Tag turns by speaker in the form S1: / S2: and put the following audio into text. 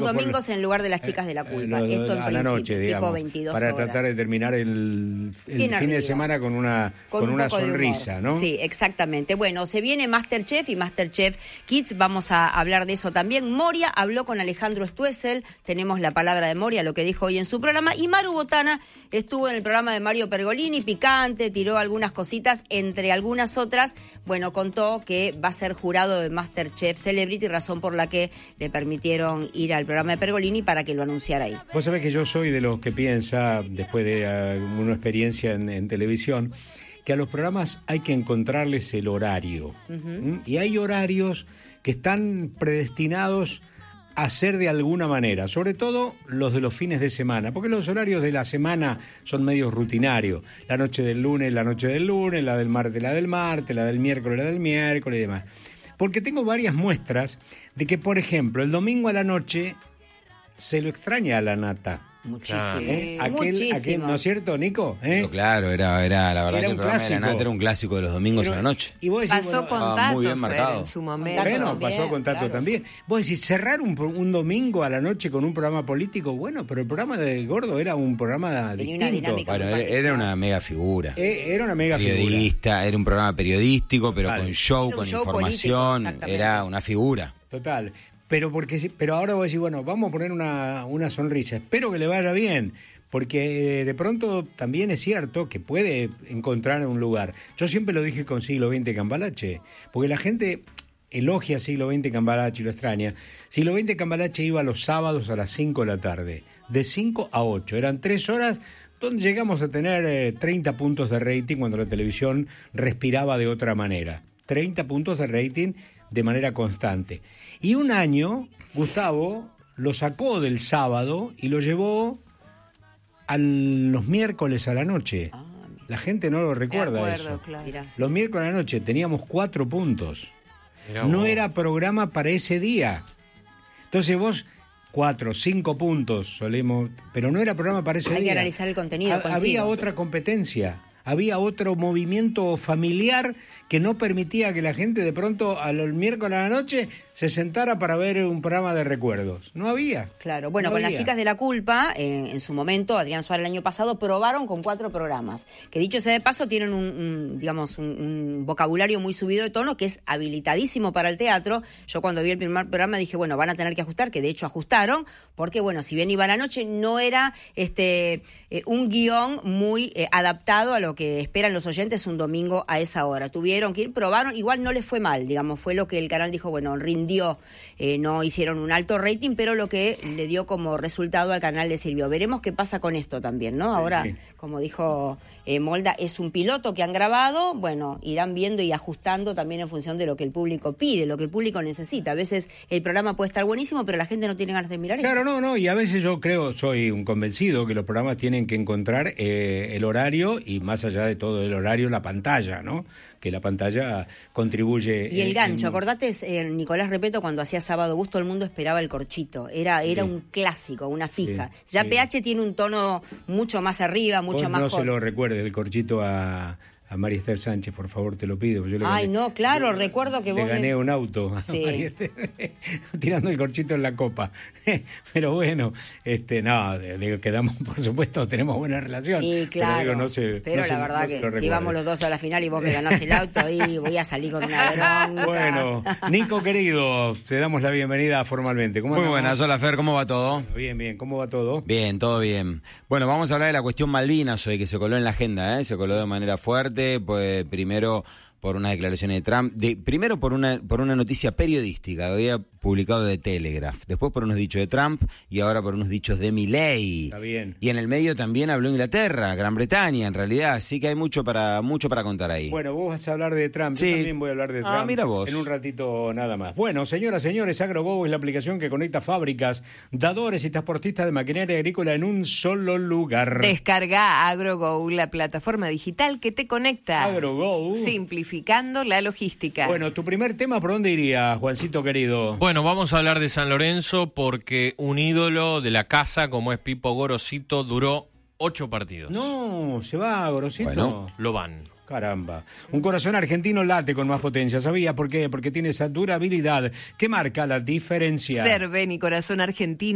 S1: domingos en lugar de las chicas de la culpa. Esto en
S2: a la noche, digamos,
S1: tipo 22
S2: para
S1: horas.
S2: tratar de terminar el fin de semana con una sonrisa, ¿no?
S1: Sí, exactamente. Bueno, se viene MasterChef y MasterChef Kids, vamos a hablar de eso también. Moria habló con Alejandro Stuessel, tenemos la palabra de Moria, lo que dijo hoy en su programa, y Maru Botana estuvo en el programa de Mario Pergolini, picante, tiró algunas cositas, entre algunas otras, bueno, contó que va a ser jurado de MasterChef Celebrity, razón por la que le permitieron ir al programa de Pergolini para que lo anunciara ahí.
S2: Vos sabés que yo soy de los que piensa, después de una experiencia en televisión, que a los programas hay que encontrarles el horario. Uh-huh. Y hay horarios que están predestinados a ser de alguna manera, sobre todo los de los fines de semana, porque los horarios de la semana son medios rutinarios. La noche del lunes, la noche del lunes, la del martes, la del martes, la del miércoles, la del miércoles y demás. Porque tengo varias muestras de que, por ejemplo, el domingo a la noche se lo extraña a la nata.
S1: Muchísimo.
S2: Aquel, ¿no es cierto, Nico?
S3: Claro, era la verdad que el programa de la nata era un clásico de los domingos a la noche.
S2: Y vos decís,
S4: pasó con Tato,
S3: muy bien marcado.
S4: En su momento.
S2: Bueno,
S1: también,
S2: pasó con Tato también. Vos decís, cerrar un domingo a la noche con un programa político, bueno, pero el programa de Gordo era un programa distinto.
S3: Bueno, era una mega figura.
S2: Era una mega
S3: periodista,
S2: figura.
S3: Era un programa periodístico, pero con show,
S1: Era un
S3: con
S1: show
S3: información,
S1: político,
S3: era una figura.
S2: Total. Pero ahora vos decís, bueno, vamos a poner una sonrisa. Espero que le vaya bien. Porque de pronto también es cierto que puede encontrar un lugar. Yo siempre lo dije con Siglo XX Cambalache, porque la gente elogia Siglo XX Cambalache y lo extraña. Siglo XX Cambalache iba los sábados a las 5 de la tarde, de 5 a 8. Eran 3 horas donde llegamos a tener 30 puntos de rating cuando la televisión respiraba de otra manera. 30 puntos de rating de manera constante. Y un año, Gustavo lo sacó del sábado y lo llevó a los miércoles a la noche. La gente no lo recuerda eso.
S1: Claro.
S2: Los miércoles a la noche teníamos 4 puntos. No era programa para ese día. Entonces vos, 4, 5 puntos solemos, pero no era programa para ese día.
S1: Hay que analizar el contenido.
S2: Había otra competencia. Había otro movimiento familiar que no permitía que la gente de pronto al miércoles a la noche se sentara para ver un programa de recuerdos. No había.
S1: Claro, bueno, con las chicas de la culpa, en su momento, Adrián Suárez el año pasado, probaron con 4 programas, que dicho sea de paso, tienen un vocabulario muy subido de tono, que es habilitadísimo para el teatro. Yo cuando vi el primer programa dije, bueno, van a tener que ajustar, que de hecho ajustaron, porque bueno, si bien iba a la noche, no era un guión muy adaptado a lo que esperan los oyentes un domingo a esa hora. Tuvieron que ir, probaron, igual no les fue mal, digamos, fue lo que el canal dijo, bueno, rindió, no hicieron un alto rating, pero lo que le dio como resultado al canal le sirvió. Veremos qué pasa con esto también, ¿no? Sí, ahora, sí. Como dijo Molda, es un piloto que han grabado, bueno, irán viendo y ajustando también en función de lo que el público pide, lo que el público necesita. A veces el programa puede estar buenísimo, pero la gente no tiene ganas de mirar eso.
S2: Claro, no, y a veces yo soy un convencido que los programas tienen que encontrar el horario y más allá de todo el horario, la pantalla, ¿no? Que la pantalla contribuye...
S1: Y el gancho, acordate, Nicolás Repeto, cuando hacía Sábado Bus, todo el mundo esperaba el corchito. Era un clásico, una fija.
S2: Sí,
S1: ya
S2: sí.
S1: PH tiene un tono mucho más arriba, mucho más...
S2: No se lo recuerde el corchito a María Esther Sánchez, por favor, te lo pido. Yo
S1: recuerdo que
S2: le
S1: vos...
S2: gané un auto a María Esther, tirando el corchito en la copa. Pero bueno, quedamos, por supuesto, tenemos buena relación.
S1: Sí, claro. Pero la verdad que si vamos los dos a la final y vos me ganás el auto, ahí voy a salir con una bronca.
S2: Bueno, Nico, querido, te damos la bienvenida formalmente. ¿Cómo
S3: Muy buenas, hola Fer, ¿cómo va todo?
S2: Bien, ¿cómo va todo?
S3: Bien, todo bien. Bueno, vamos a hablar de la cuestión Malvinas hoy, que se coló en la agenda, se coló de manera fuerte. Pues primero por unas declaraciones de Trump, primero por una noticia periodística que había publicado de Telegraph, después por unos dichos de Trump y ahora por unos dichos de Milei.
S2: Está bien.
S3: Y en el medio también habló Inglaterra, Gran Bretaña, en realidad, así que hay mucho para contar ahí.
S2: Bueno, vos vas a hablar de Trump,
S3: sí.
S2: Yo también voy a hablar de Trump.
S3: Mira vos.
S2: En un ratito nada más. Bueno, señoras, señores, AgroGo es la aplicación que conecta fábricas, dadores y transportistas de maquinaria agrícola en un solo lugar.
S4: Descarga AgroGo, la plataforma digital que te conecta.
S2: AgroGo.
S4: Simplificando la logística.
S2: Bueno, tu primer tema, ¿por dónde iría, Juancito querido?
S5: Bueno, vamos a hablar de San Lorenzo porque un ídolo de la casa como es Pipo Gorosito duró 8 partidos.
S2: No, se va, Gorosito.
S3: Bueno,
S5: lo van.
S2: Caramba. Un corazón argentino late con más potencia. ¿Sabías por qué? Porque tiene esa durabilidad que marca la diferencia.
S4: Cerveni, corazón argentino.